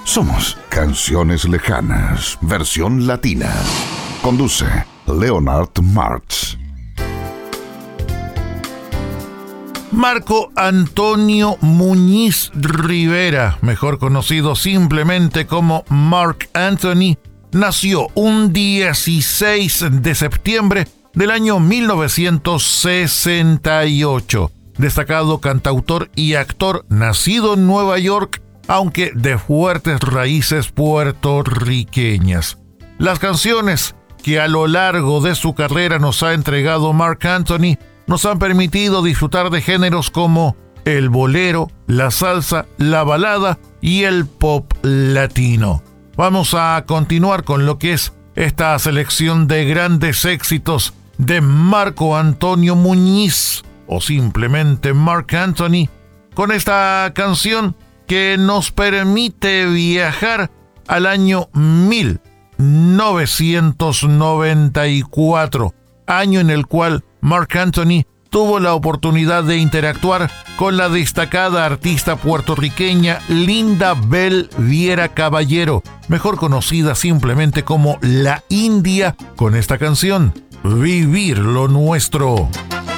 Somos Canciones Lejanas, versión latina. Conduce Leonard Martz. Marco Antonio Muñiz Rivera, mejor conocido simplemente como Marc Anthony, nació un 16 de septiembre del año 1968. Destacado cantautor y actor nacido en Nueva York, aunque de fuertes raíces puertorriqueñas. Las canciones que a lo largo de su carrera nos ha entregado Marc Anthony nos han permitido disfrutar de géneros como el bolero, la salsa, la balada y el pop latino. Vamos a continuar con lo que es esta selección de grandes éxitos de Marco Antonio Muñiz, o simplemente Marc Anthony, con esta canción que nos permite viajar al año 1994, año en el cual Marc Anthony tuvo la oportunidad de interactuar con la destacada artista puertorriqueña Linda Bel Viera Caballero, mejor conocida simplemente como La India, con esta canción, Vivir lo Nuestro.